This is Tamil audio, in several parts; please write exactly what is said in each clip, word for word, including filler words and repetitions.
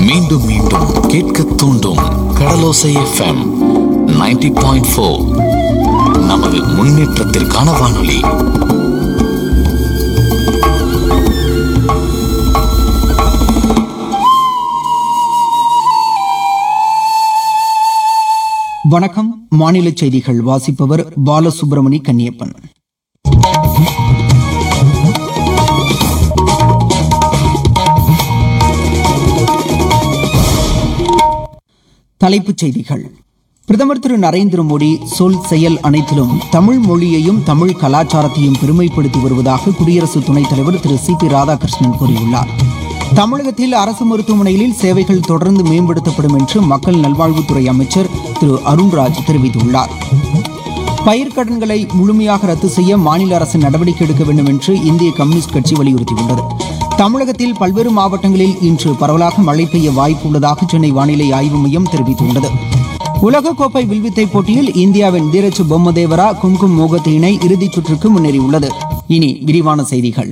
மீண்டும் மீண்டும் கேட்க தூண்டும் கடலோசை எஃப்எம் நைன்டி பாயிண்ட் ஃபோர். நமது முன்னேற்றத்திற்கான வானொலி. வணக்கம். மாநில செய்திகள் வாசிப்பவர் பாலசுப்ரமணி கன்னியப்பன். தலைப்புச் செய்திகள். பிரதமர் திரு நரேந்திர மோடி சொல் செயல் அனைத்திலும் தமிழ் மொழியையும் தமிழ் கலாச்சாரத்தையும் பெருமைப்படுத்தி வருவதாக குடியரசு துணைத் தலைவர் திரு சி பி ராதாகிருஷ்ணன் கூறியுள்ளார். தமிழகத்தில் அரசு மருத்துவமனைகளில் சேவைகள் தொடர்ந்து மேம்படுத்தப்படும் என்று மக்கள் நல்வாழ்வுத்துறை அமைச்சர் திரு அருண்ராஜ் தெரிவித்துள்ளார். பயிர்க்கடன்களை முழுமையாக ரத்து செய்ய மாநில அரசு நடவடிக்கை எடுக்க வேண்டும் என்று இந்திய கம்யூனிஸ்ட் கட்சி வலியுறுத்தியுள்ளது. தமிழகத்தில் பல்வேறு மாவட்டங்களில் இன்று பரவலாக மழை பெய்ய வாய்ப்பு உள்ளதாக சென்னை வானிலை ஆய்வு மையம் தெரிவித்துள்ளது. உலகக்கோப்பை வில்வித்தை போட்டியில் இந்தியாவின் தீரஜ் பொம்மதேவரா கும்கும் மோகத் இணை இறுதிச் சுற்றுக்கு முன்னேறியுள்ளது. இனி விரிவான செய்திகள்.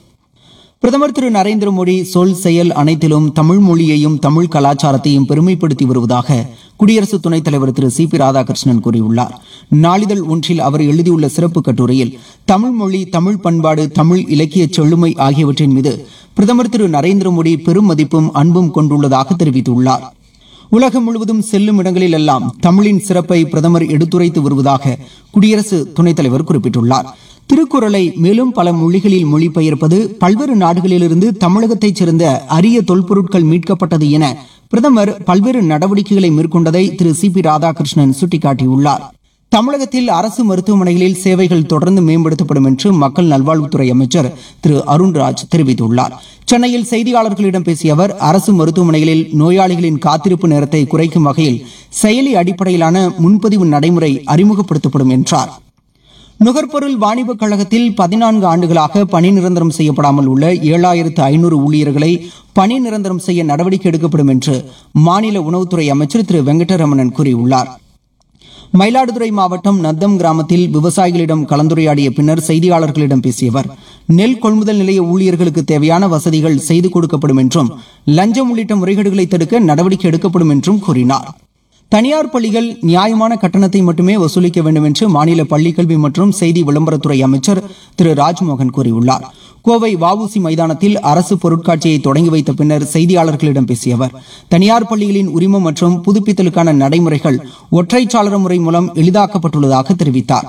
பிரதமர் திரு நரேந்திர மோடி சொல் செயல் அனைத்திலும் தமிழ் மொழியையும் தமிழ் கலாச்சாரத்தையும் பெருமைப்படுத்தி வருவதாக குடியரசு துணைத் தலைவர் திரு சி பி ராதாகிருஷ்ணன் கூறியுள்ளார். நாளிதழ் ஒன்றில் அவர் எழுதியுள்ள சிறப்பு கட்டுரையில் தமிழ் மொழி, தமிழ் பண்பாடு, தமிழ் இலக்கிய செழுமை ஆகியவற்றின் மீது பிரதமர் திரு நரேந்திர மோடி பெரும் மதிப்பும் அன்பும் கொண்டுள்ளதாக தெரிவித்துள்ளார். உலகம் முழுவதும் செல்லும் இடங்களில் எல்லாம் தமிழின் சிறப்பை பிரதமர் எடுத்துரைத்து வருவதாக குடியரசு துணைத் தலைவர் குறிப்பிட்டுள்ளார். திருக்குறளை மேலும் பல மொழிகளில் மொழிபெயர்ப்பது, பல்வேறு நாடுகளிலிருந்து தமிழகத்தைச் சேர்ந்த அரிய தொல்பொருட்கள் மீட்கப்பட்டது என பிரதமர் பல்வேறு நடவடிக்கைகளை மேற்கொண்டதை திரு சி பி ராதாகிருஷ்ணன் சுட்டிக்காட்டியுள்ளார். தமிழகத்தில் அரசு மருத்துவமனைகளில் சேவைகள் தொடர்ந்து மேம்படுத்தப்படும் என்று மக்கள் நல்வாழ்வுத்துறை அமைச்சர் திரு அருண்ராஜ் தெரிவித்துள்ளார். சென்னையில் செய்தியாளர்களிடம் பேசிய அவர், அரசு மருத்துவமனைகளில் நோயாளிகளின் காத்திருப்பு நேரத்தை குறைக்கும் வகையில் செயலி அடிப்படையிலான முன்பதிவு நடைமுறை அறிமுகப்படுத்தப்படும் என்றார். நுகர்பொருள் வாணிபக் கழகத்தில் பதினான்கு ஆண்டுகளாக பணி நிரந்தரம் செய்யப்படாமல் உள்ள ஏழாயிரத்து ஐநூறு ஊழியர்களை பணி நிரந்தரம் செய்ய நடவடிக்கை எடுக்கப்படும் என்று மாநில உணவுத்துறை அமைச்சர் திரு வெங்கடரமணன் கூறியுள்ளார். மயிலாடுதுறை மாவட்டம் நத்தம் கிராமத்தில் விவசாயிகளிடம் கலந்துரையாடிய பின்னர் செய்தியாளர்களிடம் பேசிய அவர், நெல் கொள்முதல் நிலைய ஊழியர்களுக்கு தேவையான வசதிகள் செய்து கொடுக்கப்படும் என்றும் லஞ்சம் உள்ளிட்ட முறைகேடுகளை தடுக்க நடவடிக்கை எடுக்கப்படும் என்றும் கூறினார். தனியார் பள்ளிகள் நியாயமான கட்டணத்தை மட்டுமே வசூலிக்க வேண்டும் என்று மாநில பள்ளிக்கல்வி மற்றும் செய்தி விளம்பரத்துறை அமைச்சர் திரு ராஜ்மோகன் கூறியுள்ளார். கோவை வஉசி மைதானத்தில் அரசு பொருட்காட்சியை தொடங்கி வைத்த பின்னர் செய்தியாளர்களிடம் பேசிய அவர், தனியார் பள்ளிகளின் உரிமம் மற்றும் புதுப்பித்தலுக்கான நடைமுறைகள் ஒற்றைச்சாளர முறை மூலம் எளிதாக்கப்பட்டுள்ளதாக தெரிவித்தார்.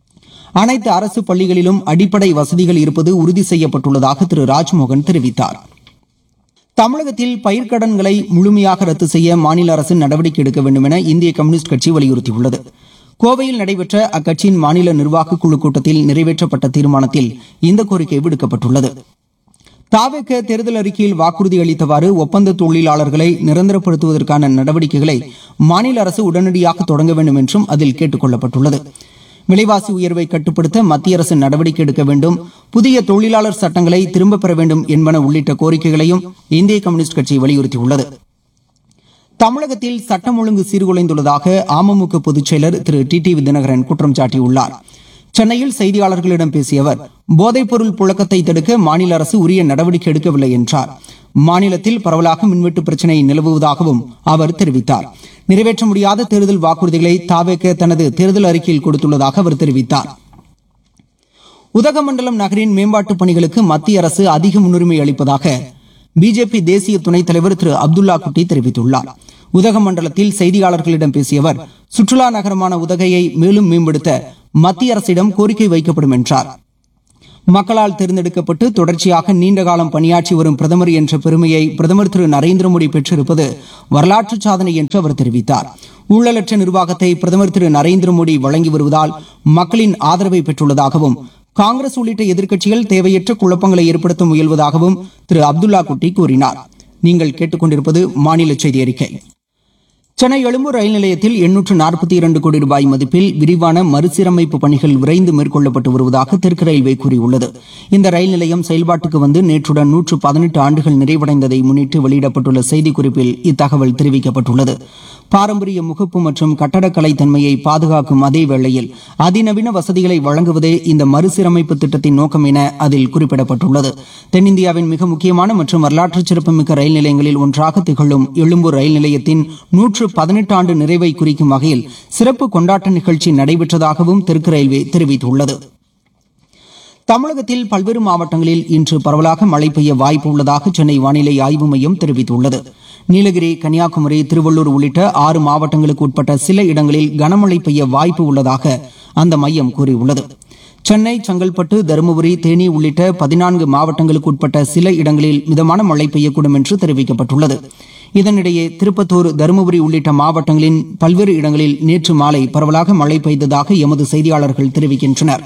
அனைத்து அரசு பள்ளிகளிலும் அடிப்படை வசதிகள் இருப்பது உறுதி செய்யப்பட்டுள்ளதாக திரு ராஜ்மோகன் தெரிவித்தார். தமிழகத்தில் பயிர்க்கடன்களை முழுமையாக ரத்து செய்ய மாநில அரசு நடவடிக்கை எடுக்க வேண்டும் என இந்திய கம்யூனிஸ்ட் கட்சி வலியுறுத்தியுள்ளது. கோவையில் நடைபெற்ற அக்கட்சியின் மாநில நிர்வாகக் குழு கூட்டத்தில் நிறைவேற்றப்பட்ட தீர்மானத்தில் இந்த கோரிக்கை விடுக்கப்பட்டுள்ளது. தாவேக தேர்தல் அறிக்கையில் வாக்குறுதி அளித்தவாறு ஒப்பந்த தொழிலாளர்களை நிரந்தரப்படுத்துவதற்கான நடவடிக்கைகளை மாநில அரசு உடனடியாக தொடங்க வேண்டும் என்றும் அதில் கேட்டுக் கொள்ளப்பட்டுள்ளது. விலைவாசி உயர்வை கட்டுப்படுத்த மத்திய அரசு நடவடிக்கை எடுக்க வேண்டும், புதிய தொழிலாளர் சட்டங்களை திரும்பப் பெற வேண்டும் என்பன உள்ளிட்ட கோரிக்கைகளையும் இந்திய கம்யூனிஸ்ட் கட்சி வலியுறுத்தியுள்ளது. தமிழகத்தில் சட்டம் ஒழுங்கு சீர்குலைந்துள்ளதாக அமமுக பொதுச் செயலர் திரு டி டி தினகரன் குற்றம் சாட்டியுள்ளார். சென்னையில் செய்தியாளர்களிடம் பேசிய அவர், போதைப்பொருள் புழக்கத்தை தடுக்க மாநில அரசு உரிய நடவடிக்கை எடுக்கவில்லை என்றார். மாநிலத்தில் பரவலாக மின்வெட்டு பிரச்சினை நிலவுவதாகவும் அவர் தெரிவித்தார். நிறைவேற்ற முடியாத தேர்தல் வாக்குறுதிகளை தாவேக தனது தேர்தல் அறிக்கையில் கொடுத்துள்ளதாக அவர் தெரிவித்தார். உதகமண்டலம் நகரின் மேம்பாட்டுப் பணிகளுக்கு மத்திய அரசு அதிக முன்னுரிமை அளிப்பதாக பிஜேபி தேசிய துணைத் தலைவர் திரு அப்துல்லா குட்டி தெரிவித்துள்ளார். உதகமண்டலத்தில் செய்தியாளர்களிடம் பேசிய அவர், சுற்றுலா நகரமான உதகையை மேலும் மேம்படுத்த மத்திய அரசிடம் கோரிக்கை வைக்கப்படும் என்றார். மக்களால் தேர்ந்தெடுக்கப்பட்டு தொடர்ச்சியாக நீண்ட காலம் பணியாற்றி வரும் பிரதமர் என்ற பெருமையை பிரதமர் திரு நரேந்திர மோடி பெற்றிருப்பது வரலாற்று சாதனை என்று அவர் தெரிவித்தார். ஊழலற்ற நிர்வாகத்தை பிரதமர் திரு நரேந்திர மோடி வழங்கி வருவதால் மக்களின் ஆதரவை பெற்றுள்ளதாகவும், காங்கிரஸ் உள்ளிட்ட எதிர்க்கட்சிகள் தேவையற்ற குழப்பங்களை ஏற்படுத்த முயல்வதாகவும் திரு அப்துல்லா குட்டி கூறினார். நீங்கள் கேட்டுக்கொண்டிருப்பது மாநில செய்தி அறிக்கை. சென்னை எழும்பூர் ரயில் நிலையத்தில் எண்ணூற்று நாற்பத்தி இரண்டு கோடி ரூபாய் மதிப்பில் விரிவான மறுசீரமைப்பு பணிகள் விரைந்து மேற்கொள்ளப்பட்டு வருவதாக தெற்கு ரயில்வே கூறியுள்ளது. இந்த ரயில் நிலையம் செயல்பாட்டுக்கு வந்து நேற்றுடன் நூற்று பதினெட்டு ஆண்டுகள் நிறைவடைந்ததை முன்னிட்டு வெளியிடப்பட்டுள்ள செய்திக்குறிப்பில் இத்தகவல் தெரிவிக்கப்பட்டுள்ளது. பாரம்பரிய முகப்பு மற்றும் கட்டடக்கலை தன்மையை பாதுகாக்கும் அதே வேளையில் அதிநவீன வசதிகளை வழங்குவதே இந்த மறுசீரமைப்பு திட்டத்தின் நோக்கம் என அதில் குறிப்பிடப்பட்டுள்ளது. தென்னிந்தியாவின் மிக முக்கியமான மற்றும் வரலாற்று சிறப்புமிக்க ரயில் நிலையங்களில் ஒன்றாக திகழும் எழும்பூர் ரயில் நிலையத்தின் நூற்று பதினெட்டு ஆண்டு நிறைவை குறிக்கும் வகையில் சிறப்பு கொண்டாட்ட நிகழ்ச்சி நடைபெற்றதாகவும் தெற்கு ரயில்வே தெரிவித்துள்ளது. தமிழகத்தில் பல்வேறு மாவட்டங்களில் இன்று பரவலாக மழை பெய்ய வாய்ப்பு உள்ளதாக சென்னை வானிலை ஆய்வு மையம் தெரிவித்துள்ளது. நீலகிரி, கன்னியாகுமரி, திருவள்ளூர் உள்ளிட்ட ஆறு மாவட்டங்களுக்கு உட்பட்ட சில இடங்களில் கனமழை பெய்ய வாய்ப்பு உள்ளதாக அந்த மையம் கூறியுள்ளது. சென்னை, செங்கல்பட்டு, தருமபுரி, தேனி உள்ளிட்ட பதினான்கு மாவட்டங்களுக்கு உட்பட்ட சில இடங்களில் மிதமான மழை பெய்யக்கூடும் என்று தெரிவிக்கப்பட்டுள்ளது. இதனிடையே திருப்பத்தூர், தருமபுரி உள்ளிட்ட மாவட்டங்களின் பல்வேறு இடங்களில் நேற்று மாலை பரவலாக மழை பெய்ததாக எமது செய்தியாளர்கள் தெரிவிக்கின்றனர்.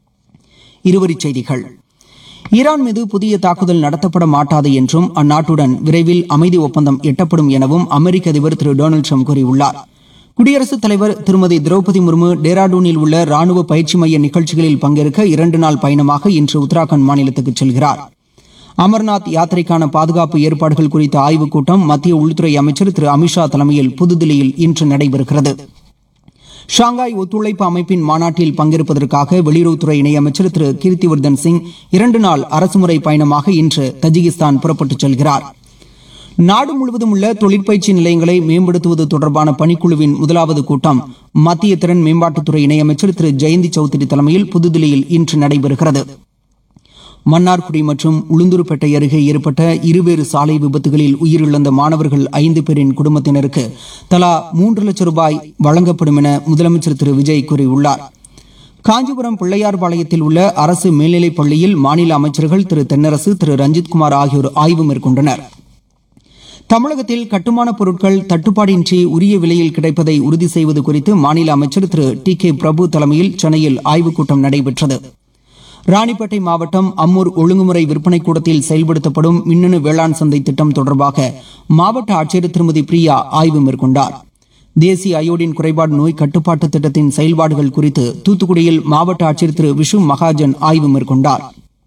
இருவரிச் செய்திகள். ஈரான் மீது புதிய தாக்குதல் நடத்தப்பட மாட்டாது என்றும் அந்நாட்டுடன் விரைவில் அமைதி ஒப்பந்தம் எட்டப்படும் எனவும் அமெரிக்க அதிபர் திரு டொனால்டு ட்ரம்ப் கூறியுள்ளார். குடியரசுத் தலைவர் திருமதி திரௌபதி முர்மு டேராடூனில் உள்ள ராணுவ பயிற்சி மைய நிகழ்ச்சிகளில் பங்கேற்க இரண்டு நாள் பயணமாக இன்று உத்தராகண்ட் மாநிலத்துக்கு செல்கிறார். அமர்நாத் யாத்திரைக்கான பாதுகாப்பு ஏற்பாடுகள் குறித்த ஆய்வுக் கூட்டம் மத்திய உள்துறை அமைச்சர் திரு அமித்ஷா தலைமையில் புதுதில்லியில் இன்று நடைபெறுகிறது. ஷாங்காய் ஒத்துழைப்பு அமைப்பின் மாநாட்டில் பங்கேற்பதற்காக வெளியுறவுத்துறை இணையமைச்சர் திரு கீர்த்திவர்தன் சிங் இரண்டு நாள் அரசுமுறை பயணமாக இன்று தஜிகிஸ்தான் புறப்பட்டுச் செல்கிறார். நாடு முழுவதும் உள்ள தொழிற்பயிற்சி நிலையங்களை மேம்படுத்துவது தொடர்பான பணிக்குழுவின் முதலாவது கூட்டம் மத்திய திறன் மேம்பாட்டுத்துறை இணையமைச்சர் திரு ஜெயந்தி சௌத்ரி தலைமையில் புதுதில்லியில் இன்று நடைபெறுகிறது. மன்னார்குடி மற்றும் உளுந்தூர்பேட்டை அருகே ஏற்பட்ட இருவேறு சாலை விபத்துகளில் உயிரிழந்த மாணவர்கள் ஐந்து பேரின் குடும்பத்தினருக்கு தலா மூன்று லட்சம் ரூபாய் வழங்கப்படும் என முதலமைச்சர் திரு விஜய் கூறியுள்ளார். காஞ்சிபுரம் பிள்ளையார்பாளையத்தில் உள்ள அரசு மேல்நிலைப் பள்ளியில் மாநில அமைச்சர்கள் திரு தென்னரசு, திரு ரஞ்சித்குமார் ஆகியோர் ஆய்வு மேற்கொண்டனர். தமிழகத்தில் கட்டுமானப் பொருட்கள் தட்டுப்பாடின்றி உரிய விலையில் கிடைப்பதை உறுதி செய்வது குறித்து மாநில அமைச்சர் திரு டி கே பிரபு தலைமையில் சென்னையில் ஆய்வுக் கூட்டம் நடைபெற்றது. ராணிப்பேட்டை மாவட்டம் அம்மூர் ஒழுங்குமுறை விற்பனை கூடத்தில் செயல்படுத்தப்படும் மின்னணு வேளாண் சந்தை திட்டம் தொடர்பாக மாவட்ட ஆட்சியர் திருமதி பிரியா ஆய்வு மேற்கொண்டார். தேசிய அயோடின் குறைபாடு நோய் கட்டுப்பாட்டு திட்டத்தின் செயல்பாடுகள் குறித்து தூத்துக்குடியில் மாவட்ட ஆட்சியர் திரு விஷு மகாஜன் ஆய்வு மேற்கொண்டார்.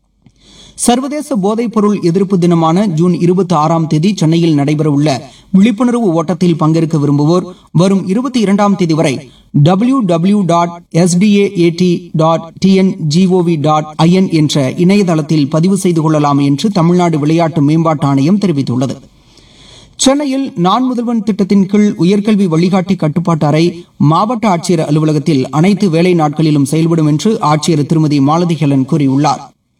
சர்வதேச போதைப் பொருள் எதிர்ப்பு தினமான ஜூன் இருபத்தி ஆறாம் தேதி சென்னையில் நடைபெறவுள்ள விழிப்புணர்வு ஓட்டத்தில் பங்கேற்க விரும்புவோர் வரும் இருபத்தி இரண்டாம் தேதி வரை W W dot S T A A D dot T N G O we dot I என் என்ற இணையதளத்தில் பதிவு செய்து கொள்ளலாம் என்று தமிழ்நாடு விளையாட்டு மேம்பாட்டு ஆணையம் தெரிவித்துள்ளது. சென்னையில் நான் முதல்வன் திட்டத்தின் கீழ் உயர்கல்வி வழிகாட்டி கட்டுப்பாட்டு அறை மாவட்ட ஆட்சியர் அலுவலகத்தில் அனைத்து வேலை நாட்களிலும் செயல்படும் என்று ஆட்சியர் திருமதி மாலதி ஹெலன் கூறியுள்ளார்.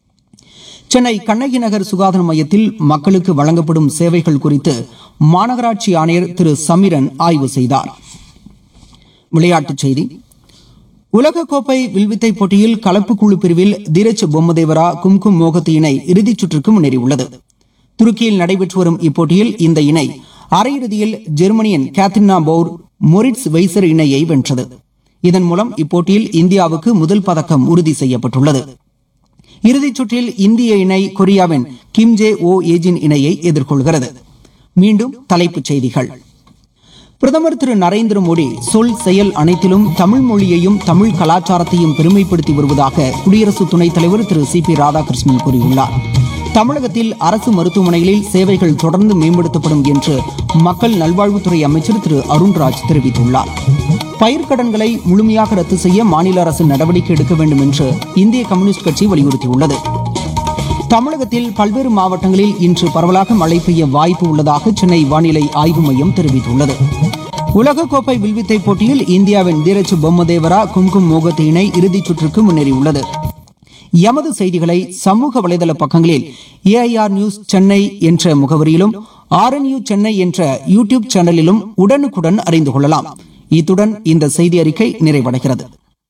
சென்னை கண்ணகி நகர் சுகாதார மையத்தில் மக்களுக்கு வழங்கப்படும் சேவைகள் குறித்து மாநகராட்சி ஆணையர் திரு சமிரன் ஆய்வு செய்தார். விளையாட்டுச் செய்தி. உலகக்கோப்பை வில்வித்தை போட்டியில் கலப்பு குழு பிரிவில் தீரஜ் பொம்மதேவரா, கும்கும் மோகத் இணை இறுதிச் சுற்றுக்கு முன்னேறியுள்ளது. துருக்கியில் நடைபெற்று வரும் இப்போட்டியில் இந்த இணை அரையிறுதியில் ஜெர்மனியின் கேத்ரினா பவுர், மொரிட்ஸ் வெய்சர் இணையை வென்றது. இதன் மூலம் இப்போட்டியில் இந்தியாவுக்கு முதல் பதக்கம் உறுதி செய்யப்பட்டுள்ளது. இறுதிச் சுற்றில் இந்திய இணை கொரியாவின் கிம் ஜே ஓ ஏஜின் இணையை எதிர்கொள்கிறது. மீண்டும் தலைப்புச் செய்திகள். பிரதமர் திரு நரேந்திர மோடி சொல் செயல் அனைத்திலும் தமிழ் மொழியையும் தமிழ் கலாச்சாரத்தையும் பெருமைப்படுத்தி வருவதாக குடியரசு துணைத் தலைவர் திரு சி பி ராதாகிருஷ்ணன் கூறியுள்ளார். தமிழகத்தில் அரசு மருத்துவமனைகளில் சேவைகள் தொடர்ந்து மேம்படுத்தப்படும் என்று மக்கள் நல்வாழ்வுத்துறை அமைச்சர் திரு அருண்ராஜ் தெரிவித்துள்ளார். பயிர்க்கடன்களை முழுமையாக ரத்து செய்ய மாநில அரசு நடவடிக்கை எடுக்க வேண்டும் என்று இந்திய கம்யூனிஸ்ட் கட்சி வலியுறுத்தியுள்ளது. தமிழகத்தில் பல்வேறு மாவட்டங்களில் இன்று பரவலாக மழை பெய்ய வாய்ப்பு உள்ளதாக சென்னை வானிலை ஆய்வு மையம் தெரிவித்துள்ளது. உலகக்கோப்பை வில்வித்தை போட்டியில் இந்தியாவின் தீரஜ் பொம்மதேவரா, கும்கும் மோகத் இணை இறுதிச் சுற்றுக்கு முன்னேறியுள்ளது. எமது செய்திகளை சமூக வலைதள பக்கங்களில் ஏ ஐ ஆர் நியூஸ் சென்னை என்ற முகவரியிலும் ஆர் என் யூ சென்னை என்ற யூடியூப் சேனலிலும் உடனுக்குடன் அறிந்து கொள்ளலாம். இத்துடன் இந்த செய்தி அறிக்கை நிறைவடைகிறது.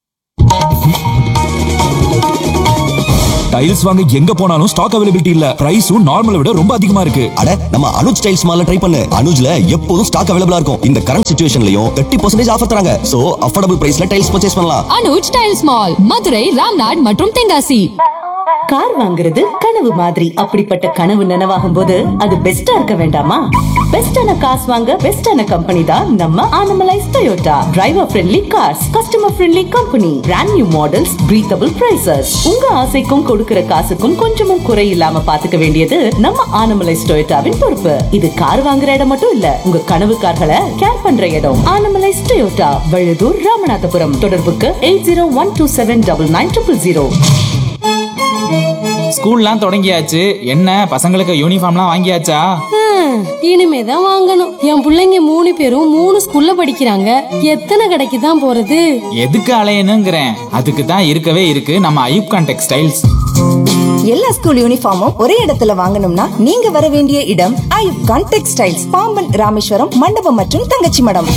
டைல்ஸ் வாங்க எங்க போனாலும் ஸ்டாக் அவைலபிலிட்டி இல்ல, பிரைஸும் நார்மலை விட ரொம்ப அதிகமா இருக்கு. அட நம்ம அனுஜ் டைல்ஸ் மால்ல ட்ரை பண்ணு. அனுஜ்ல எப்போதும் ஸ்டாக் அவைலபிளா இருக்கும். இந்த கரண்ட் சிச்சுவேஷன்லயும் முப்பது பர்சன்டேஜ் ஆஃபர் தராங்க. சோ அஃபோர்டபிள் பிரைஸ்ல டைல்ஸ் பர்ச்சேஸ் பண்ணலாம். அனுஜ் டைல்ஸ் மால், மதுரை, ராம்நாட் மற்றும் தென்காசி. கார் வாங்குறது கனவு மாதிரி. அப்படிப்பட்ட கனவு நனவாகும் போது அது பெஸ்டா இருக்க வேண்டாமா? பெஸ்டான காசு வாங்க பெஸ்டான கம்பெனி தான் நம்ம Anamallais Toyota. Driver friendly cars, customer friendly company, brand new models, breathable prices. உங்க ஆசைக்கும் கொடுக்கிற காசுக்கும் கொஞ்சமும் குறை இல்லாம பாத்துக்க வேண்டியது நம்ம ஆனமலைஸ் டொயோட்டாவின் பொறுப்பு. இது கார் வாங்குற இடம் மட்டும் இல்ல, உங்க கனவு கார்களை கேர் பண்ற இடம். ஆனமலைஸ் டொயோட்டா, வழுதூர், ராமநாதபுரம். தொடர்புக்கு eight zero one two seven double nine triple zero. ஸ்கூல்லாம் தொடங்கியாச்சு, என்ன பசங்களுக்கு யூனிஃபார்ம்லாம் வாங்கியாச்சா? இனிமேதான் வாங்கணும். என் பிள்ளைங்க மூணு பேரும் மூணு ஸ்கூல்ல படிக்கிறாங்க. எத்தனை கடைக்கு தான் போறது? எதுக்கு அலையணுங்கிறேன், அதுக்கு தான் இருக்கவே இருக்கு நம்ம ஐயூப்கான் டெக்ஸ்டைல்ஸ். எல்லா ஸ்கூல் யூனிஃபார்மும் ஒரே இடத்துல வாங்கணும்னா நீங்க வர வேண்டிய இடம் ஐயூப்கான் டெக்ஸ்டைல்ஸ், பாம்பன், ராமேஸ்வரம், மண்டபம் மற்றும் தங்கச்சி மடம்.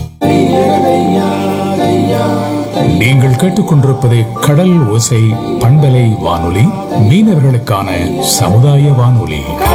நீங்கள் கேட்டுக்கொண்டிருப்பது கடல் ஓசை பண்பலை வானொலி, மீனவர்களுக்கான சமுதாய வானொலி.